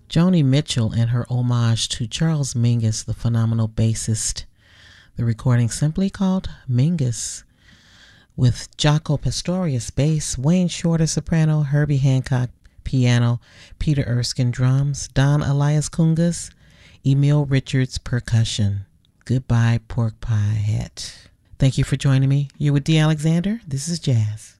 Joni Mitchell and her homage to Charles Mingus, the phenomenal bassist. The recording simply called Mingus, with Jaco Pastorius bass, Wayne Shorter soprano, Herbie Hancock piano, Peter Erskine drums, Don Elias congas, Emil Richards percussion. Goodbye, pork pie hat. Thank you for joining me. You're with D. Alexander. This is Jazz.